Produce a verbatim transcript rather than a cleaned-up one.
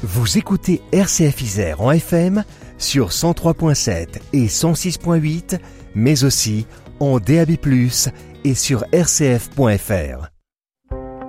Vous écoutez R C F Isère en F M sur cent trois virgule sept et cent six virgule huit, mais aussi en D A B plus, et sur r c f point f r.